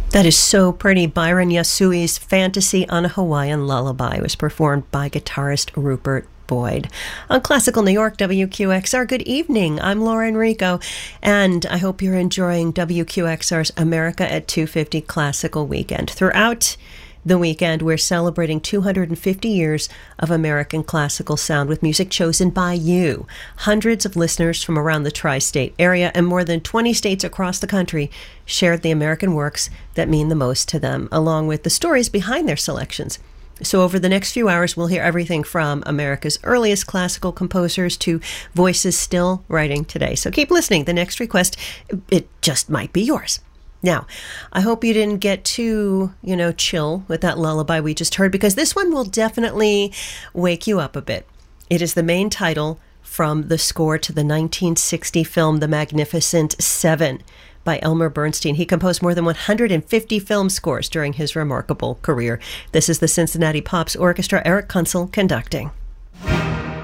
That is so pretty. Byron Yasui's Fantasy on a Hawaiian Lullaby was performed by guitarist Rupert Boyd. On Classical New York, WQXR, good evening. I'm Laura Enrico, and I hope you're enjoying WQXR's America at 250 Classical Weekend. Throughout the weekend, we're celebrating 250 years of American classical sound with music chosen by you. Hundreds of listeners from around the tri-state area and more than 20 states across the country shared the American works that mean the most to them, along with the stories behind their selections. So over the next few hours, we'll hear everything from America's earliest classical composers to voices still writing today. So keep listening. The next request, it just might be yours. Now, I hope you didn't get too, chill with that lullaby we just heard, because this one will definitely wake you up a bit. It is the main title from the score to the 1960 film The Magnificent Seven by Elmer Bernstein. He composed more than 150 film scores during his remarkable career. This is the Cincinnati Pops Orchestra, Eric Kunzel conducting.